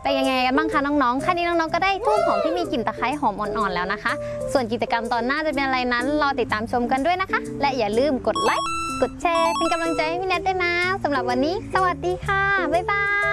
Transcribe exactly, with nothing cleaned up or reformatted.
เป็นยังไงกันบ้างคะน้องๆแค่นี้น้องๆก็ได้ทูบหอมที่มีกลิ่นตะไคร้หอมอ่อนๆแล้วนะคะส่วนกิจกรรมตอนหน้าจะเป็นอะไรนั้นรอติดตามชมกันด้วยนะคะและอย่าลืมกดไลค์กดแชร์เป็นกำลังใจให้พี่แนทด้วยนะสำหรับวันนี้สวัสดีค่ะบ๊ายบาย